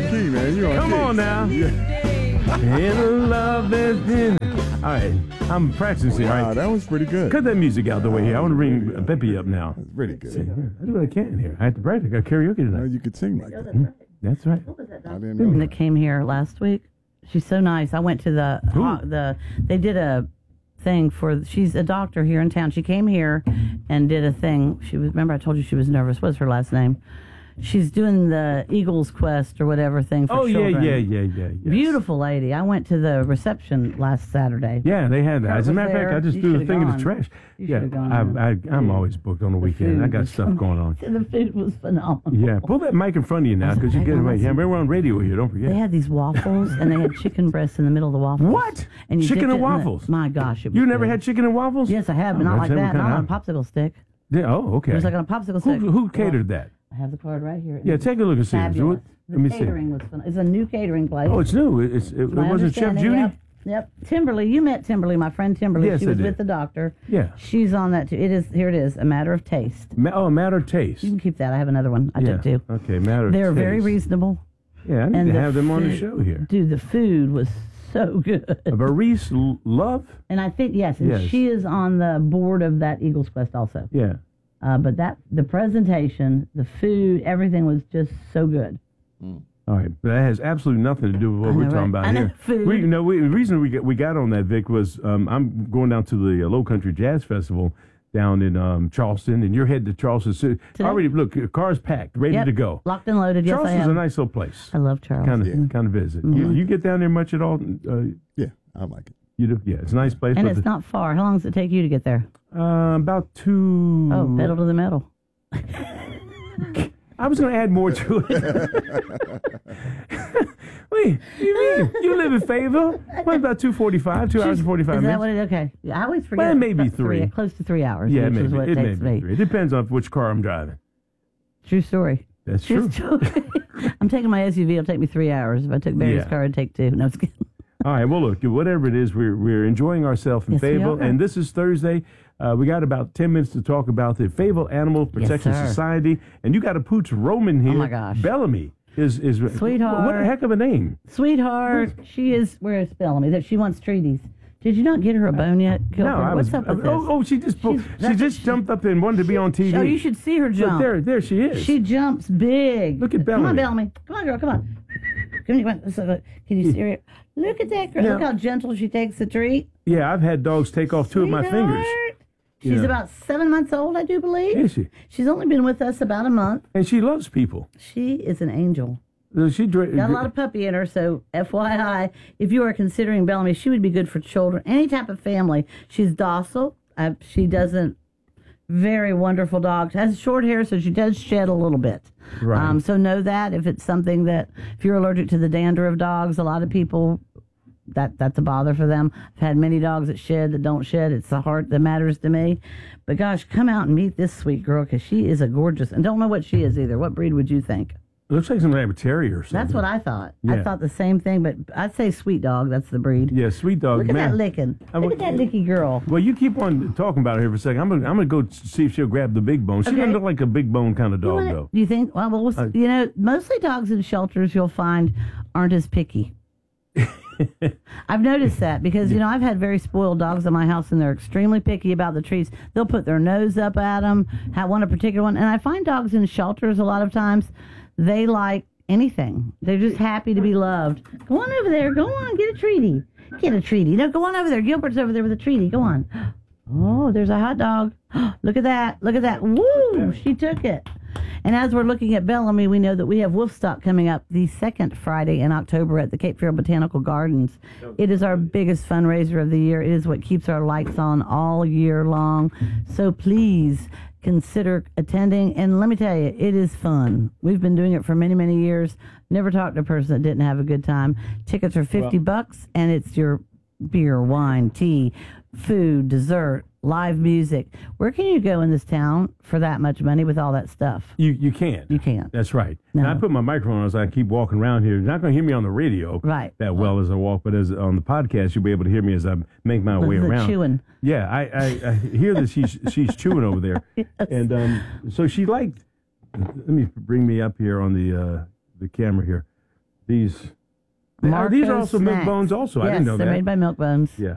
key, man. You on Come key. on now. Yeah. In love is in. All right, I'm practicing here. All Wow, right. that was pretty good. Cut that music out the way here. I want to bring Peppy up now. That's pretty good. I do what I can here. I have to practice. I got karaoke You know, tonight. you could sing like that. That's right. I didn't know. That came here last week. She's so nice. I went to the they did a thing for. She's a doctor here in town. She came here and did a thing. She was. Remember, I told you she was nervous. What's her last name? She's doing the Eagles Quest or whatever thing for children. Yeah. Beautiful lady. I went to the reception last Saturday. Yeah, they had that. Kurt As a was matter of fact, there. I just You threw the should've thing in the gone. trash. You Yeah, should've gone. I'm always booked on the weekend. I food got was stuff going on. The food was phenomenal. Yeah, pull that mic in front of you now because you Hang get on, away. listen. Yeah, remember we're on radio here. Don't forget. They had these waffles, and they had chicken breasts in the middle of the waffles. What? And you Chicken dipped and it in waffles? my gosh, it was You never good. had chicken and waffles? Yes, I have, but Oh, not like that's that. never Not on a kinda- popsicle stick. Yeah, oh, okay. It was like on a popsicle stick. Who catered that? I have the card right here. Yeah, take a look and see. Fabulous. Let me The see. catering was fun. It's a new catering place. Oh, it's new. It My wasn't Chef understanding, Judy? Yep. Timberly, you met Timberly, my friend Timberly. Yes, she I was did. with the doctor. Yeah. She's on that too. Here it is, a matter of taste. A matter of taste. You can keep that. I have another one. I took two. Okay, matter of They're taste. very reasonable. Yeah, I need And to the have them on the food- show here. Dude, the food was so good. Baris Love? And I think, yes, and Yes. she is on the board of that Eagles Quest also. Yeah. But the presentation, the food, everything was just so good. All right, but that has absolutely nothing to do with what I we're know, talking right? about I know here. food. The reason we got on that, Vic, was I'm going down to the Low Country Jazz Festival down in Charleston, and you're headed to Charleston. So already, look, your car's packed, ready Yep. to go. Locked and loaded. Yes, I Charleston's am. a nice little place. I love Charleston. Kind of visit. Mhm. You get down there much at all? Yeah, I like it. You do? Yeah, it's a nice place. And but it's not far. How long does it take you to get there? about 2. Oh, pedal to the metal. I was going to add more to it. Wait, you mean you live in Fayetteville? What about 2:45? 2 hours and 45 Is minutes? that what it? Okay. Yeah, I always forget. Well, maybe about 3. Close to 3 hours. Yeah, which maybe. is what it It may takes be me. 3. It depends on which car I'm driving. True story. That's true. story. I'm taking my SUV. It'll take me 3 hours. If I took Barry's Yeah. car, it'd take 2. No, I'm just kidding. All right, well, look, whatever it is, we're enjoying ourselves in Yes, we Fayetteville, are. and this is Thursday. We got about 10 minutes to talk about the Fayetteville Animal Protection sir. Society, and you got a Pooch Roman here. Oh, my gosh. Bellamy is Sweetheart. What a heck of a name. Sweetheart, she is. Where is Bellamy? That she wants treaties. Did you not get her a bone yet, Gilbert? I What's was. up with this? Oh, she just jumped up and wanted to be on TV. Oh, you should see her jump. Look, there she is. She jumps big. Look at Come on, Bellamy. Bellamy. Come on, girl. Come on. Come on. Can you see her? Look at that girl. Yeah. Look how gentle she takes the treat. Yeah, I've had dogs take off 2 of my fingers. Sweetheart. She's Yeah. about 7 months old, I do believe. Is she? She's only been with us about a month. And she loves people. She is an angel. She Got a lot of puppy in her, so FYI, if you are considering Bellamy, she would be good for children, any type of family. She's docile. She doesn't. Very wonderful dog. She has short hair, so she does shed a little bit. Right. So know that if it's something that, if you're allergic to the dander of dogs, a lot of people, that's a bother for them. I've had many dogs that shed, that don't shed. It's the heart that matters to me. But gosh, come out and meet this sweet girl, because she is a gorgeous, and don't know what she is either. What breed would you think? It looks like some type of terrier or something. That's what I thought. Yeah. I thought the same thing, but I'd say sweet dog. That's the breed. Yeah, sweet dog. Look at man. that licking. Look at that licky girl. Well, you keep on talking about her here for a second. I'm gonna go see if she'll grab the big bone. She Okay. doesn't look like a big bone kind of dog, though. Do you think? Well, mostly dogs in shelters you'll find aren't as picky. I've noticed that because, I've had very spoiled dogs in my house, and they're extremely picky about the treats. They'll put their nose up at them, want a particular one. And I find dogs in shelters a lot of times, they like anything. They're just happy to be loved. Go on over there. Go on. Get a treaty. Get a treaty. No, go on over there. Gilbert's over there with a treaty. Go on. Oh, there's a hot dog. Look at that. Look at that. Woo! She took it. And as we're looking at Bellamy, we know that we have Wolfstock coming up the second Friday in October at the Cape Fear Botanical Gardens. It is our biggest fundraiser of the year. It is what keeps our lights on all year long. So please consider attending. And let me tell you, it is fun. We've been doing it for many, many years. Never talked to a person that didn't have a good time. Tickets are $50, and it's your beer, wine, tea, food, dessert, live music. Where can you go in this town for that much money with all that stuff? You can't. You can't. That's right. No. Now, I put my microphone on as I keep walking around here. You're not going to hear me on the radio that well as I walk, but as on the podcast, you'll be able to hear me as I make my way The around. chewing. Yeah, I hear that she's chewing over there, Yes. and so she liked. Let me bring me up here on the camera here. these. These Marco's are also Milk snacks. Bones. Also, I Yes, didn't know they're that. made by Milk Bones. Yeah.